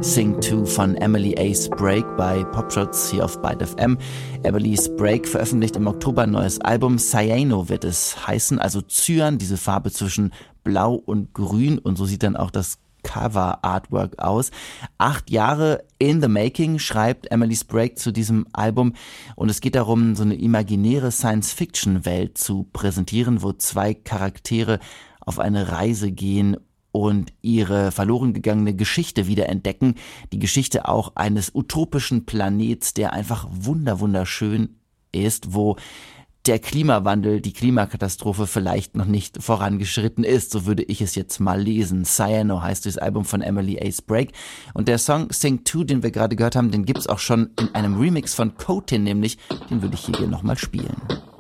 Sing 2 von Emily A. Sprague bei Popshots hier auf Byte FM. Emily Sprague veröffentlicht im Oktober ein neues Album. Cyano wird es heißen, also Cyan, diese Farbe zwischen Blau und Grün, und so sieht dann auch das Cover-Artwork aus. 8 Jahre in the making, schreibt Emily Sprague zu diesem Album, und es geht darum, so eine imaginäre Science-Fiction-Welt zu präsentieren, wo 2 Charaktere auf eine Reise gehen und ihre verloren gegangene Geschichte wieder entdecken. Die Geschichte auch eines utopischen Planets, der einfach wunderschön ist, wo der Klimawandel, die Klimakatastrophe vielleicht noch nicht vorangeschritten ist. So würde ich es jetzt mal lesen. Cyano heißt das Album von Emily A. Sprague. Und der Song Sing 2, den wir gerade gehört haben, den gibt's auch schon in einem Remix von Cotin, nämlich, den würde ich hier nochmal spielen.